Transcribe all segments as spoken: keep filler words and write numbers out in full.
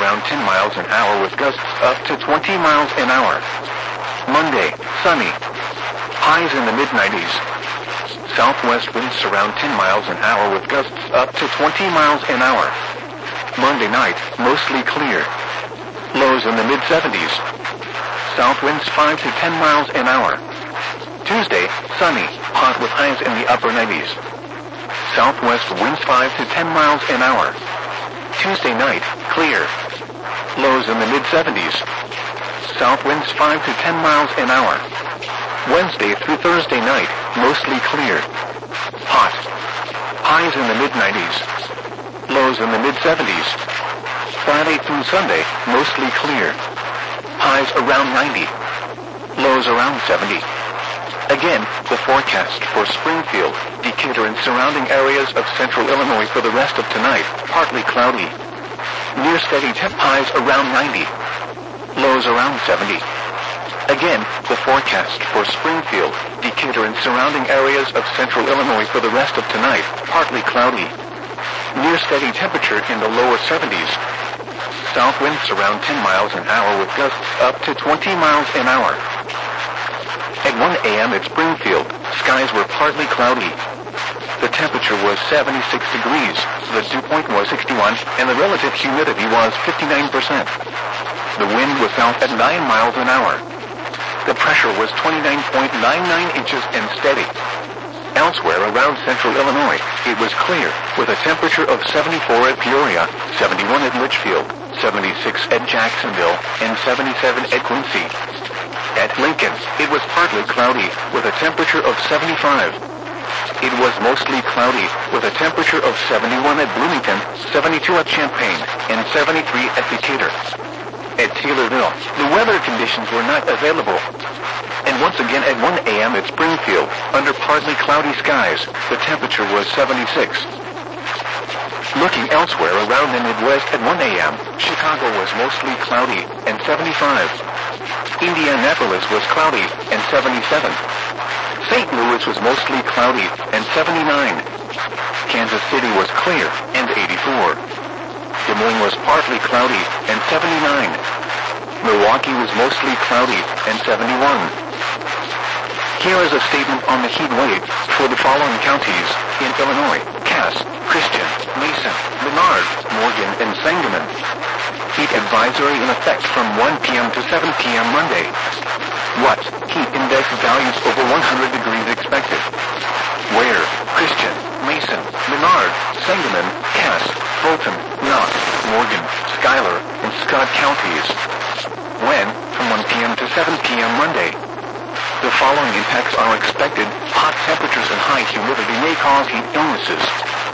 around ten miles an hour with gusts up to twenty miles an hour. Monday, sunny. Highs in the mid nineties. Southwest winds around ten miles an hour with gusts up to twenty miles an hour. Monday night, mostly clear. Lows in the mid seventies. South winds five to ten miles an hour. Tuesday, sunny, hot with highs in the upper nineties. Southwest winds five to ten miles an hour. Tuesday night, clear. Lows in the mid seventies. South winds five to ten miles an hour. Wednesday through Thursday night, mostly clear. Hot. Highs in the mid nineties. Lows in the mid seventies. Friday through Sunday, mostly clear. Highs around ninety. Lows around seventy. Again, the forecast for Springfield, Decatur and surrounding areas of central Illinois for the rest of tonight, partly cloudy. Near steady temp highs around ninety. Lows around seventy. Again, the forecast for Springfield, Decatur and surrounding areas of central Illinois for the rest of tonight, partly cloudy. Near steady temperature in the lower seventies. South winds around ten miles an hour with gusts up to twenty miles an hour. At one a.m. at Springfield, skies were partly cloudy. The temperature was seventy-six degrees, the dew point was sixty-one, and the relative humidity was fifty-nine percent. The wind was south at nine miles an hour. The pressure was twenty-nine point nine nine inches and steady. Elsewhere around central Illinois, it was clear, with a temperature of seventy-four at Peoria, seventy-one at Litchfield, seventy-six at Jacksonville, and seventy-seven at Quincy. At Lincoln, it was partly cloudy, with a temperature of seventy-five. It was mostly cloudy, with a temperature of seventy-one at Bloomington, seventy-two at Champaign, and seventy-three at Decatur. At Taylorville, the weather conditions were not available. And once again at one a.m. at Springfield, under partly cloudy skies, the temperature was seventy-six. Looking elsewhere around the Midwest at one a.m., Chicago was mostly cloudy, and seventy-five. Indianapolis was cloudy, and seventy-seven. Saint Louis was mostly cloudy, and seventy-nine. Kansas City was clear, and eighty-four. Des Moines was partly cloudy, and seventy-nine. Milwaukee was mostly cloudy, and seventy-one. Here is a statement on the heat wave for the following counties in Illinois: Cass, Christian, Mason, Menard, Morgan, and Sangamon. Heat advisory in effect from one p.m. to seven p.m. Monday. What? Heat index values over one hundred degrees expected. Where? Christian, Mason, Menard, Sangamon, Cass, Fulton, Knox, Morgan, Schuyler, and Scott counties. When? From one p.m. to seven p.m. Monday. The following impacts are expected. Hot temperatures and high humidity may cause heat illnesses.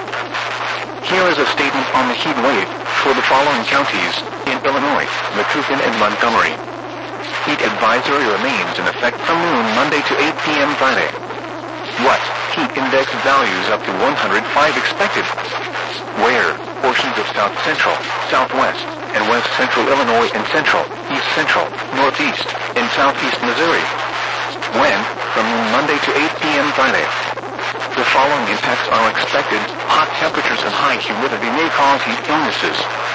Here is a statement on the heat wave for the following counties in Illinois: Macoupin and Montgomery. Heat advisory remains in effect from noon Monday to eight p.m. Friday. What? Heat index values up to one hundred five expected. Where? Portions of South Central, Southwest, and West Central Illinois and Central, East Central, Northeast, and Southeast Missouri. When? From Monday to eight p.m. Friday. The following impacts are expected. Hot temperatures and high humidity may cause heat illnesses.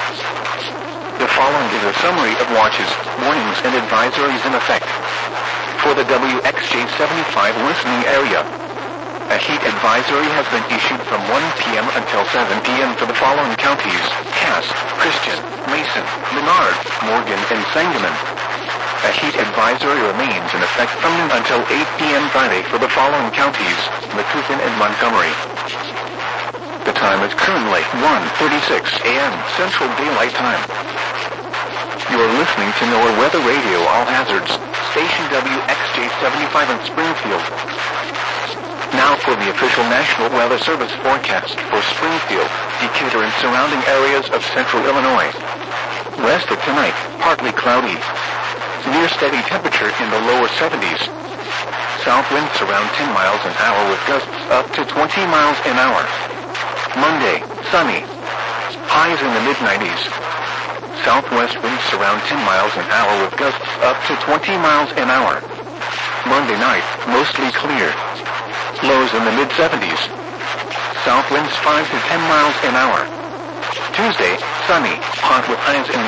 The following is a summary of watches, warnings, and advisories in effect. For the W X J seventy-five listening area, a heat advisory has been issued from one p.m. until seven p.m. for the following counties: Cass, Christian, Mason, Menard, Morgan, and Sangamon. A heat advisory remains in effect from noon until eight p.m. Friday for the following counties: Macoupin and Montgomery. The time is currently one thirty-six a.m. Central Daylight Time. You are listening to NOAA Weather Radio All Hazards, station W X J seventy-five in Springfield. Now for the official National Weather Service forecast for Springfield, Decatur, and surrounding areas of central Illinois. West of tonight, partly cloudy. Near steady temperature in the lower seventies. South winds around ten miles an hour with gusts up to twenty miles an hour. Monday, sunny. Highs in the mid nineties. Southwest winds around ten miles an hour with gusts up to twenty miles an hour. Monday night, mostly clear. Lows in the mid seventies. South winds five to ten miles an hour. Tuesday, sunny, hot with highs in the